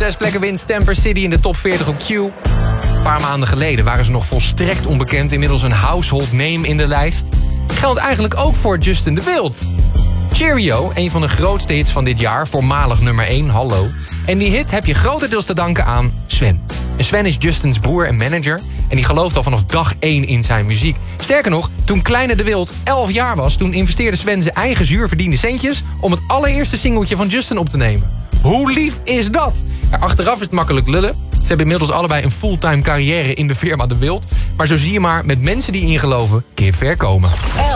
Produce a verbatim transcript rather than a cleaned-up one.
Zes plekken wint Stamper City in de top veertig op Q. Een paar maanden geleden waren ze nog volstrekt onbekend. Inmiddels een household name in de lijst. Geldt eigenlijk ook voor Justin de Wild. Cheerio, een van de grootste hits van dit jaar. Voormalig nummer één, hallo. En die hit heb je grotendeels te danken aan Sven. En Sven is Justins broer en manager. En die gelooft al vanaf dag één in zijn muziek. Sterker nog, toen Kleine de Wild elf jaar was... toen investeerde Sven zijn eigen zuurverdiende centjes... om het allereerste singeltje van Justin op te nemen. Hoe lief is dat? Ja, achteraf is het makkelijk lullen. Ze hebben inmiddels allebei een fulltime carrière in de firma De Wild. Maar zo zie je maar, met mensen die ingeloven kun je ver komen.